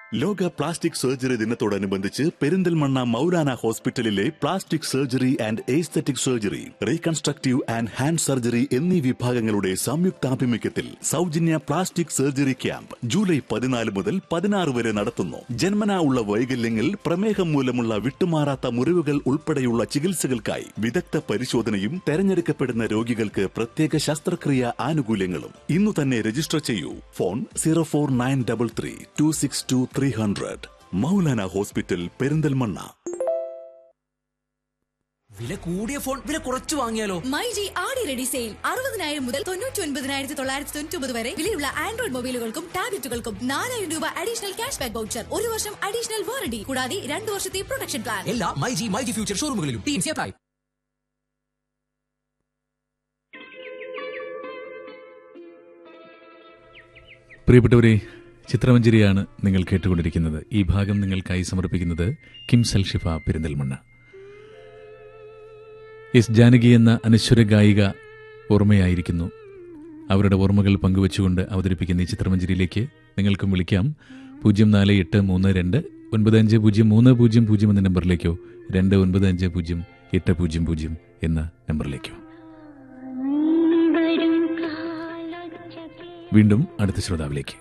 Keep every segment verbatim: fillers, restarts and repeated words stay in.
ലോക plastic surgery ദിനത്തോടനുബന്ധിച്ച് പെരിന്തൽമണ്ണ മൗലാന ഹോസ്പിറ്റലിലെ plastic surgery and aesthetic surgery, reconstructive and hand surgery എന്നീ വിഭാഗങ്ങളുടെ സംയുക്താഭിമുഖ്യത്തിൽ സൗജന്യ പ്ലാസ്റ്റിക് സർജറി ക്യാമ്പ് ജൂലൈ പതിനാല് മുതൽ പതിനാറ് വരെ നടത്തുന്നു. ജന്മനാ ഉള്ള വൈകല്യങ്ങൾ, പ്രമേഹം മൂലമുള്ള വിട്ടുമാറാത്ത മുറിവുകൾ ഉൾപ്പെടെയുള്ള ചികിത്സകൾക്കായി വിദഗ്ധ പരിശോധനയും തെരഞ്ഞെടുക്കപ്പെടുന്ന രോഗികൾക്ക് പ്രത്യേക ശസ്ത്രക്രിയ ആനുകൂല്യങ്ങളും. ഇന്നു തന്നെ രജിസ്റ്റർ ചെയ്യൂ. Phone zero four nine double three to six to three hundred. Maulana hospital, Perinthalmanna. വില കൂടിയ ഫോൺ വില കുറച്ച് വാങ്ങിയാലോ? മൈജി ആടി റെഡി സെയിൽ. അറുപതിനായിരം മുതൽ തൊണ്ണൂറ്റി ഒൻപതിനായിരത്തി തൊള്ളായിരത്തി തൊണ്ണൂറ്റി ഒമ്പത് വരെ വിലയുള്ള ആൻഡ്രോയിഡ് മൊബൈലുകൾക്കും ടാബ്ലറ്റുകൾക്കും നാലായിരം രൂപ അഡീഷണൽ ക്യാഷ് ബാക്ക് വൗച്ചർ, ഒരു വർഷം അഡീഷണൽ വാറണ്ടി, കൂടാതെ രണ്ടു വർഷത്തെ പ്രൊട്ടക്ഷൻ പ്ലാൻ. എല്ലാ myG myG future ഷോറൂമുകളിലും team apply. പ്രിയപ്പെട്ടവരെ, ചിത്രമഞ്ജരിയാണ് നിങ്ങൾ കേട്ടുകൊണ്ടിരിക്കുന്നത്. ഈ ഭാഗം നിങ്ങൾക്കായി സമർപ്പിക്കുന്നത് കിംസൽ ഷിഫ, പെരിന്തൽമണ്ണ. എസ് ജാനകി എന്ന അനശ്വര ഗായിക ഓർമ്മയായിരിക്കുന്നു. അവരുടെ ഓർമ്മകൾ പങ്കുവച്ചുകൊണ്ട് അവതരിപ്പിക്കുന്ന ഈ ചിത്രമഞ്ജരിയിലേക്ക് നിങ്ങൾക്കും വിളിക്കാം. പൂജ്യം നാല് എട്ട് മൂന്ന് രണ്ട് ഒൻപത് അഞ്ച് പൂജ്യം മൂന്ന് പൂജ്യം പൂജ്യം എന്ന നമ്പറിലേക്കോ രണ്ട് ഒൻപത് അഞ്ച് പൂജ്യം എട്ട് പൂജ്യം പൂജ്യം എന്ന നമ്പറിലേക്കോ. വീണ്ടും അടുത്ത ശ്രോതാവിലേക്ക്.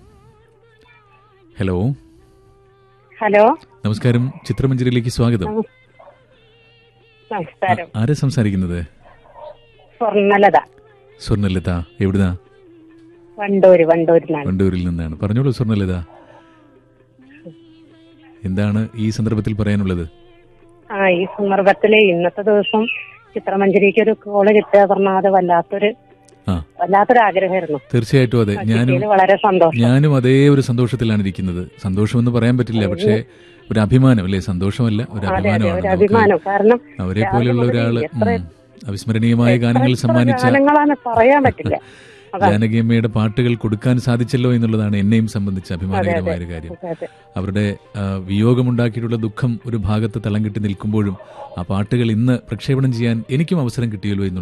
ഹലോ ഹലോ നമസ്കാരം, ചിത്രമഞ്ജരിയിലേക്ക് സ്വാഗതം. നമസ്കാരം. ആരാ സംസാരിക്കുന്നത്? സ്വർണ്ണലത. സ്വർണ്ണലത എവിടുന്നാ? വണ്ടൂര്. വണ്ടൂരിലാണ്. വണ്ടൂരിൽ നിന്നാണ്. പറഞ്ഞോളൂ സ്വർണ്ണലത, എന്താണ് ഈ സന്ദർഭത്തിൽ പറയാനുള്ളത്? ആ ഈ സന്ദർഭത്തില് ഇന്നത്തെ ദിവസം ചിത്രമഞ്ജരിക്ക് ഒരു കോള് കിട്ടുക പറഞ്ഞാൽ അത് വല്ലാത്തൊരു വല്ലാത്തൊരു ആഗ്രഹമായിരുന്നു. തീർച്ചയായിട്ടും അതെ. ഞാനും വളരെ സന്തോഷം. ഞാനും അതേ ഒരു സന്തോഷത്തിലാണ് ഇരിക്കുന്നത്. സന്തോഷമെന്ന് പറയാൻ പറ്റില്ല, പക്ഷേ ഒരു അഭിമാനം അല്ലേ? സന്തോഷമല്ല, ഒരു അഭിമാനമാണ്. കാരണം അവരെ പോലെയുള്ള ഒരാള് അവിസ്മരണീയമായ ഗാനങ്ങൾ സമ്മാനിച്ച പറയാൻ പറ്റില്ല. ജാനകിയമ്മയുടെ പാട്ടുകൾ കൊടുക്കാൻ സാധിച്ചല്ലോ എന്നുള്ളതാണ് എന്നെയും സംബന്ധിച്ച് അഭിമാനകരമായ ഒരു കാര്യം. അവരുടെ വിയോഗമുണ്ടാക്കിയിട്ടുള്ള ദുഃഖം ഒരു ഭാഗത്ത് തളം കെട്ടി നിൽക്കുമ്പോഴും ആ പാട്ടുകൾ ഇന്ന് പ്രക്ഷേപണം ചെയ്യാൻ എനിക്കും അവസരം കിട്ടിയല്ലോ എന്നുള്ള